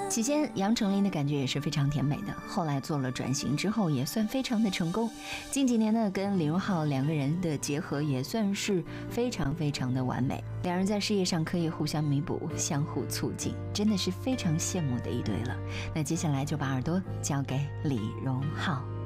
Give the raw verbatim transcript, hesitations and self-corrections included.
起先杨丞琳的感觉也是非常甜美的，后来做了转型之后也算非常的成功。近几年呢，跟李荣浩两个人的结合也算是非常非常的完美，两人在事业上可以互相弥补，相互促进，真的是非常羡慕的一对了。那接下来就把耳朵交给李荣浩。